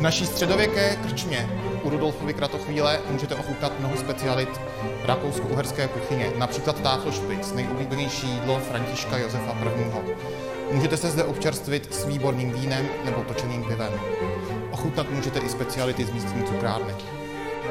naší středověké krčmě u Rudolfovy Kratochvíle můžete ochutnat mnoho specialit rakousko-uherské kuchyně, například Tafelspitz, nejoblíbenější jídlo Františka Josefa I. Můžete se zde občerstvit s výborným vínem nebo točeným pivem. Ochutnat můžete i speciality z místní cukrárny.